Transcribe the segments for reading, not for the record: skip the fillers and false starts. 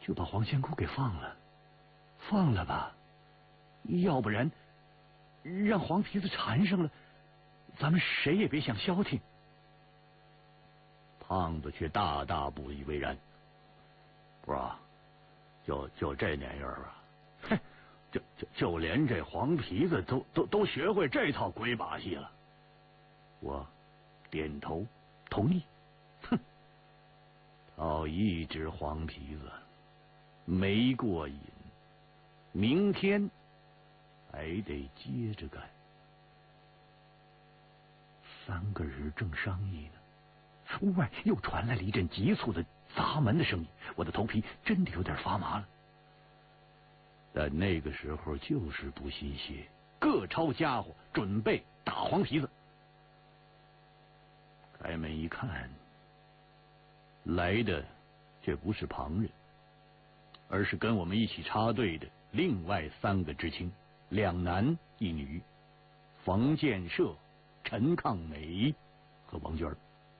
就把黄仙姑给放了吧，要不然让黄皮子缠上了，咱们谁也别想消停。胖子却大大不以为然。不是啊，就这年月啊，嘿，就连这黄皮子都学会这套鬼把戏了。我点头同意。哼，套一只黄皮子没过瘾，明天还得接着干。3个人正商议呢，屋外又传来了一阵急促的砸门的声音，我的头皮真的有点发麻了。但那个时候就是不信邪，各抄家伙准备打黄皮子。开门一看，来的却不是旁人，而是跟我们一起插队的另外3个知青，2男1女，冯建设、陈抗美和王娟。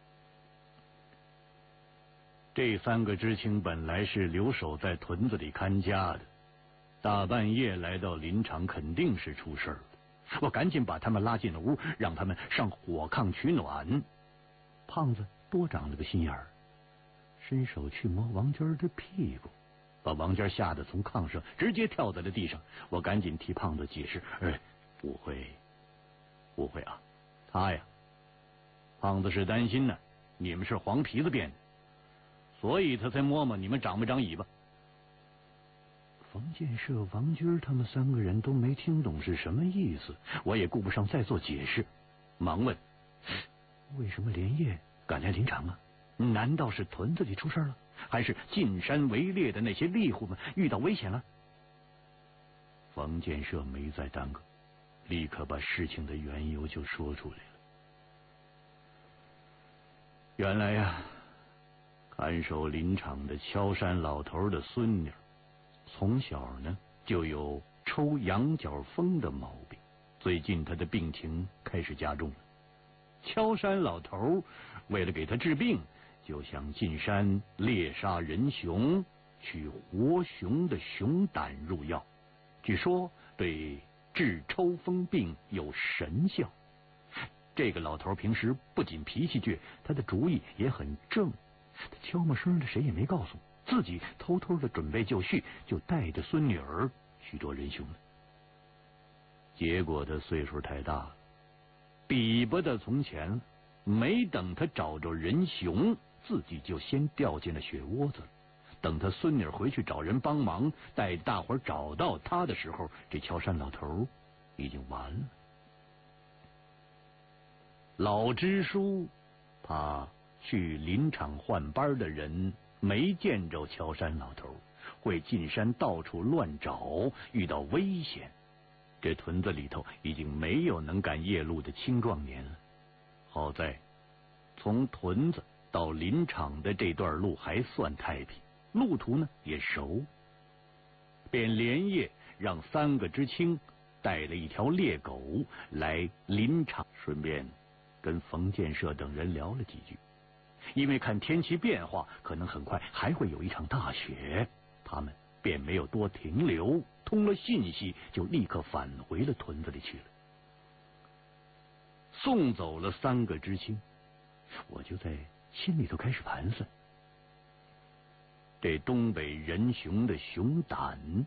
这3个知青本来是留守在屯子里看家的，大半夜来到林场肯定是出事了。我赶紧把他们拉进了屋，让他们上火炕取暖。胖子多长了个心眼儿，伸手去摸王娟的屁股，把王娟吓得从炕上直接跳在了地上。我赶紧替胖子解释：误会啊，他呀，胖子是担心呢，你们是黄皮子变的，所以他才摸摸你们长不长尾巴。冯建设、王军他们3个人都没听懂是什么意思，我也顾不上再做解释，忙问：为什么连夜赶来林场啊？难道是屯子里出事了，还是进山围猎的那些猎户们遇到危险了？冯建设没再耽搁，立刻把事情的缘由就说出来了。原来呀，看守林场的敲山老头的孙女从小呢就有抽羊角风的毛病，最近他的病情开始加重了。敲山老头为了给他治病，就想进山猎杀人熊，取活熊的熊胆入药，据说对治抽风病有神效。这个老头平时不仅脾气倔，他的主意也很正。他悄没声的谁也没告诉，自己偷偷的准备就绪，就带着孙女儿去捉人熊了。结果他岁数太大了，比不得从前，没等他找着人熊，自己就先掉进了雪窝子了。等他孙女回去找人帮忙，带大伙找到他的时候，这敲山老头已经完了。老支书怕去林场换班的人没见着敲山老头，会进山到处乱找，遇到危险。这屯子里头已经没有能干夜路的青壮年了。好在从屯子到林场的这段路还算太平，路途呢也熟，便连夜让3个知青带了一条猎狗来林场，顺便跟冯建设等人聊了几句。因为看天气变化，可能很快还会有一场大雪，他们便没有多停留，通了信息就立刻返回了屯子里去了。送走了3个知青，我就在心里头开始盘算，这东北人熊的熊胆